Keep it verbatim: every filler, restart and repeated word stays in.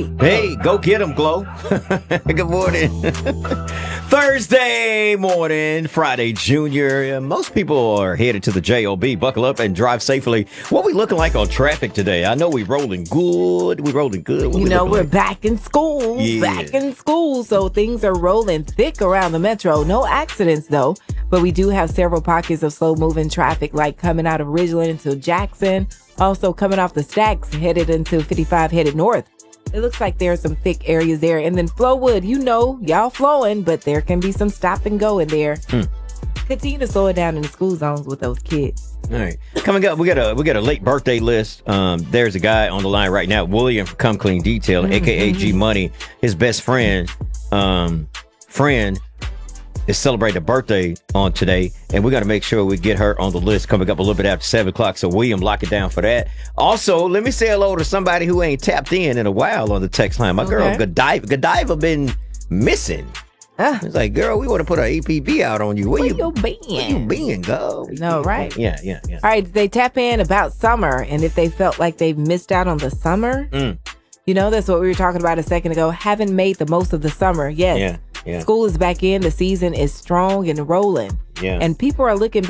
right. Hey, go get 'em, Glow. Good morning. Thursday morning, Friday, Junior. Uh, most people are headed to the J O B. Buckle up and drive safely. What we looking like on traffic today? I know we rolling good. We rolling good. What you we know, we're like? back in school. Yeah. Back in school. So things are rolling thick around the metro. No accidents, though. But we do have several pockets of slow-moving traffic, like coming out of Ridgeland into Jackson. Also coming off the Stacks, headed into fifty-five, headed north. It looks like there are some thick areas there. And then Flowwood, you know, y'all flowing, but there can be some stop and go in there. Hmm. Continue to slow it down in the school zones with those kids. All right. Coming up, we got a we got a late birthday list. Um, there's a guy on the line right now, William from Come Clean Detail, Mm-hmm. aka G Money. His best friend, um, friend is celebrating a birthday on today, and we got to make sure we get her on the list coming up a little bit after seven o'clock. So William, lock it down for that. Also, let me say hello to somebody who ain't tapped in in a while on the text line. My girl, Okay. Godiva, Godiva been missing. Ah. It's like, girl, we want to put our A P B out on you. Where, Where you, you been? Where you been, go? No, right? Yeah, yeah, yeah. All right, they tap in about summer, and if they felt like they've missed out on the summer, Mm. you know, that's what we were talking about a second ago. Haven't made the most of the summer. Yes. Yeah, yeah. School is back in. The season is strong and rolling. Yeah. And people are looking